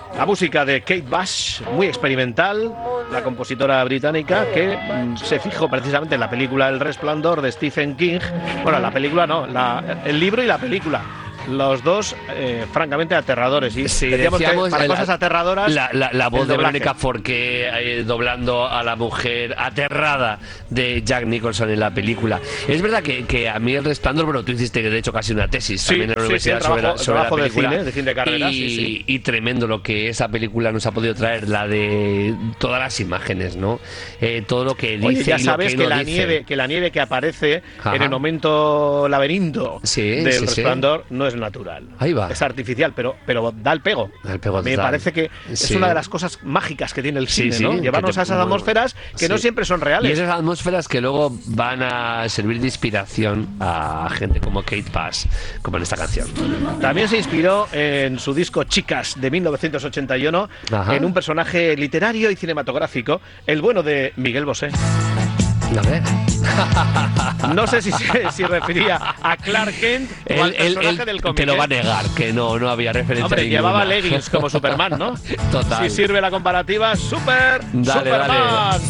La música de Kate Bush, muy experimental, la compositora británica que se fijó precisamente en la película El Resplandor de Stephen King. Bueno, la película no, el libro y la película. Los dos, francamente, aterradores. Y sí, decíamos que para cosas aterradoras. La voz de Verónica Forqué doblando a la mujer aterrada de Jack Nicholson en la película. Es verdad que a mí El Resplandor, bueno, tú hiciste de hecho casi una tesis también en la universidad sobre la película. De cine de carrera, y tremendo lo que esa película nos ha podido traer, la de todas las imágenes, ¿no? Todo lo que dice. Oye, ya y sabes lo que la nieve que aparece en el momento laberinto del Resplandor no es natural. Ahí va. Es artificial, pero da el pego. Me parece que es una de las cosas mágicas que tiene el cine, ¿no? Llevarnos a esas atmósferas que no siempre son reales. Y esas atmósferas que luego van a servir de inspiración a gente como Kate Bush, como en esta canción. También se inspiró en su disco Chicas de 1981 en un personaje literario y cinematográfico, el bueno de Miguel Bosé. A ver. No sé si refería a Clark Kent o al personaje del cómic. Te lo va a negar, que no había referencia. Hombre, llevaba leggings como Superman, ¿no? Total. Si sirve la comparativa, Superman.